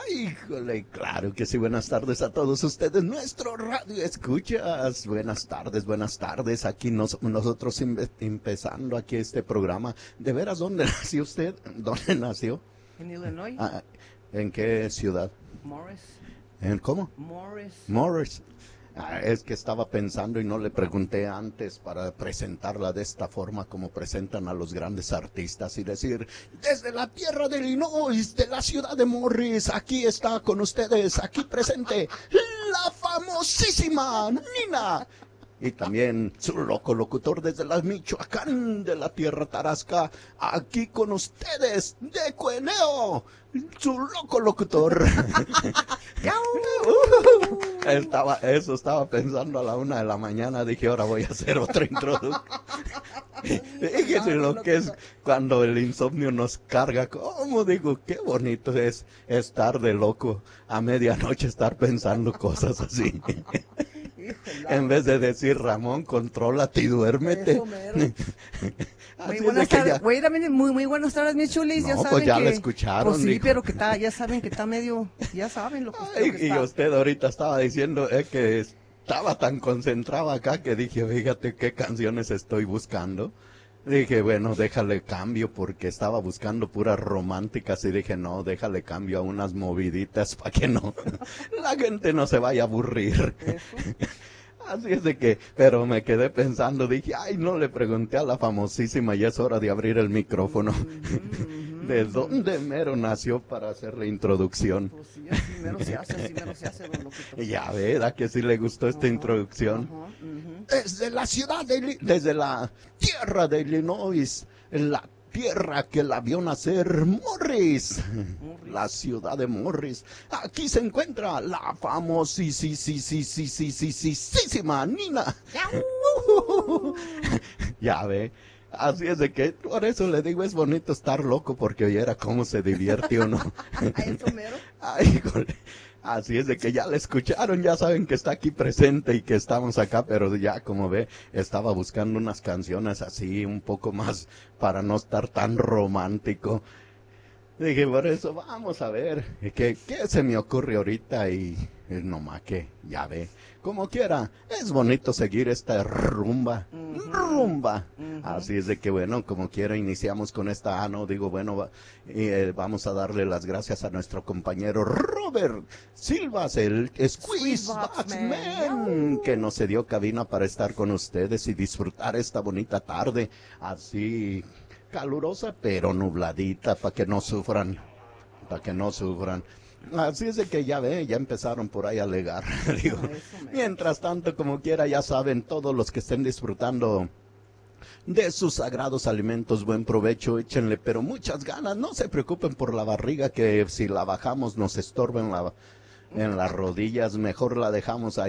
Híjole, claro que sí, buenas tardes a todos ustedes, nuestro radio escuchas, buenas tardes, aquí nosotros empezando aquí este programa. ¿De veras dónde nació usted? ¿Dónde nació? En Illinois. ¿En qué ciudad? Morris. ¿En cómo? Morris. Morris. Es que estaba pensando y no le pregunté antes para presentarla de esta forma como presentan a los grandes artistas y decir, desde la tierra de Illinois, de la ciudad de Morris, aquí está con ustedes, aquí presente, la famosísima Nina. Y también su loco locutor desde la Michoacán, de la tierra tarasca, aquí con ustedes, de Cueneo, su loco locutor. Estaba pensando a la 1 de la mañana, dije, ahora voy a hacer otra introducción. Fíjese lo que es cuando el insomnio nos carga, como digo, qué bonito es estar de loco a medianoche, estar pensando cosas así. En vez de decir, Ramón, contrólate y duérmete. Eso mero. Muy buenas tardes. Muy buenas tardes, mis chulis. No, ya saben pues ya que, la escucharon. Pues sí, dijo. pero que está, ya saben que está medio, ya saben lo que, Ay, lo que y está. usted ahorita estaba diciendo que estaba tan concentrado acá que dije, fíjate qué canciones estoy buscando. Dije, bueno, déjale cambio porque estaba buscando puras románticas y dije, no, déjale cambio a unas moviditas para que no, la gente no se vaya a aburrir. Eso. Así es de que, pero me quedé pensando, dije, ay, no le pregunté a la famosísima y es hora de abrir el micrófono. ¿De dónde mero nació para hacer la introducción? Pues sí, así mero se hace, don Loquito. Ya ve, ¿verdad que sí le gustó esta introducción? Desde la ciudad desde la tierra de Illinois, la tierra que la vio nacer Morris, la ciudad de Morris. Aquí se encuentra la famosísima Nina. Ya ve. Así es de que, por eso le digo, es bonito estar loco porque oyera cómo se divierte uno. Eso mero. Ay, híjole. Así es de que ya la escucharon, ya saben que está aquí presente y que estamos acá, pero ya como ve, estaba buscando unas canciones así un poco más para no estar tan romántico. Dije, por eso vamos a ver, ¿qué se me ocurre ahorita? Y nomás que, ya ve, como quiera, es bonito seguir esta rumba. Así es de que, bueno, como quiera, iniciamos con esta, vamos a darle las gracias a nuestro compañero Robert Silvas, el Squeeze Box Man, que nos cedió cabina para estar con ustedes y disfrutar esta bonita tarde, así calurosa pero nubladita, para que no sufran. Así es de que ya ve, ya empezaron por ahí a alegar. Digo, mientras tanto, como quiera, ya saben, todos los que estén disfrutando de sus sagrados alimentos, buen provecho, échenle, pero muchas ganas, no se preocupen por la barriga, que si la bajamos nos estorba en las rodillas, mejor la dejamos ahí.